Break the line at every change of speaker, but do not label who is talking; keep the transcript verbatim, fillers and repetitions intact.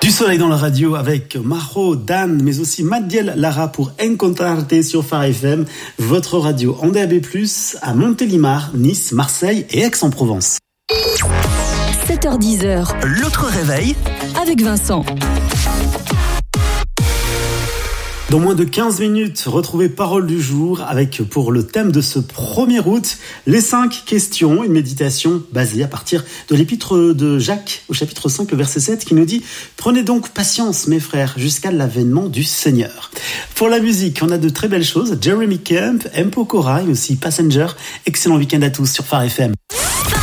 Du soleil dans la radio avec Maro, Dan, mais aussi Madiel Lara pour Encontrarte sur Phare F M, votre radio en D A B plus, à Montélimar, Nice, Marseille et Aix-en-Provence.
sept heures dix,
l'autre réveil
avec Vincent.
Dans moins de quinze minutes, retrouvez Parole du jour avec, pour le thème de ce premier août, les cinq questions, une méditation basée à partir de l'épître de Jacques au chapitre cinq, le verset sept, qui nous dit « Prenez donc patience, mes frères, jusqu'à l'avènement du Seigneur ». Pour la musique, on a de très belles choses. Jeremy Camp, M. Pokora et aussi Passenger. Excellent week-end à tous sur Phare F M.